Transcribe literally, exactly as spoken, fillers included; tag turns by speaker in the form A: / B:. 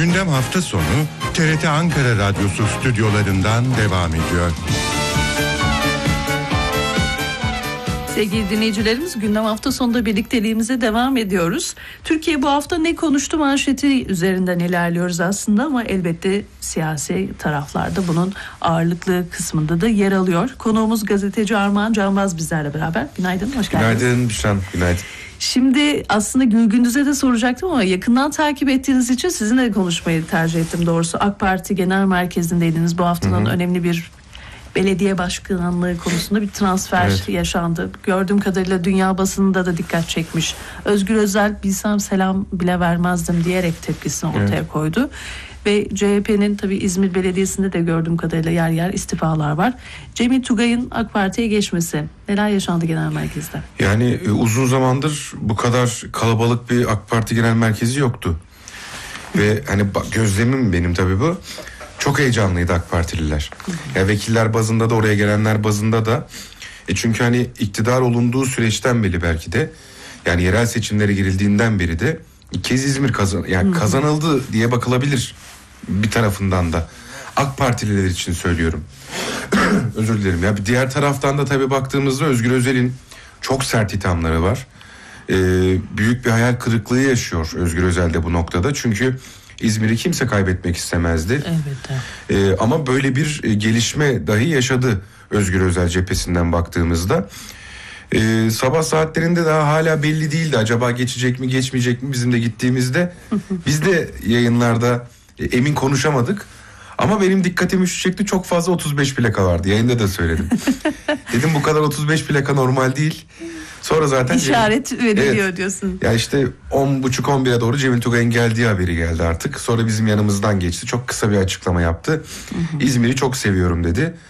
A: Gündem hafta sonu T R T Ankara Radyosu stüdyolarından devam ediyor.
B: Sevgili dinleyicilerimiz, gündem hafta sonunda birlikteliğimize devam ediyoruz. Türkiye bu hafta ne konuştu manşeti üzerinden ilerliyoruz aslında ama elbette siyasi taraflarda bunun ağırlıklı kısmında da yer alıyor. Konuğumuz gazeteci Armağan Canbaz bizlerle beraber. Günaydın, hoş geldiniz.
C: Günaydın Büşra, günaydın.
B: Şimdi aslında Gülgündüz'e de soracaktım ama yakından takip ettiğiniz için sizinle de konuşmayı tercih ettim doğrusu. AK Parti Genel Merkezi'ndeydiniz. Bu haftanın Hı-hı. önemli bir belediye başkanlığı konusunda bir transfer evet. yaşandı. Gördüğüm kadarıyla dünya basınında da dikkat çekmiş. Özgür Özel bilsem selam bile vermezdim diyerek tepkisini ortaya evet. koydu. Ve C H P'nin tabii İzmir Belediyesi'nde de gördüğüm kadarıyla yer yer istifalar var. Cemil Tugay'ın AK Parti'ye geçmesi. Neler yaşandı genel merkezde?
C: Yani e, uzun zamandır bu kadar kalabalık bir AK Parti genel merkezi yoktu. Ve hani bak, gözlemim benim tabii bu. Çok heyecanlıydı AK Partililer. Ya vekiller bazında da oraya gelenler bazında da. E çünkü hani iktidar olunduğu süreçten beri belki de yani yerel seçimlere girildiğinden beri de ilk kez İzmir kazan yani kazanıldı diye bakılabilir bir tarafından da. AK Partililer için söylüyorum. Özür dilerim. Ya bir diğer taraftan da tabii baktığımızda Özgür Özel'in çok sert ithamları var. Ee, büyük bir hayal kırıklığı yaşıyor Özgür Özel de bu noktada. Çünkü İzmir'i kimse kaybetmek istemezdi.
B: Elbette.
C: Ee, ama böyle bir e, gelişme dahi yaşadı Özgür Özel cephesinden baktığımızda. Ee, sabah saatlerinde daha hala belli değildi. Acaba geçecek mi geçmeyecek mi bizim de gittiğimizde. Biz de yayınlarda e, emin konuşamadık. Ama benim dikkatimi şu çekti, çok fazla otuz beş plaka vardı. Yayında da söyledim. Dedim bu kadar otuz beş plaka normal değil. Sonra zaten
B: işaret Cemil, veriliyor evet, diyorsun.
C: Ya işte on buçuk on bire doğru Cemil Tugay'ın geldiği haberi geldi artık. Sonra bizim yanımızdan geçti. Çok kısa bir açıklama yaptı. Hı hı. İzmir'i çok seviyorum dedi.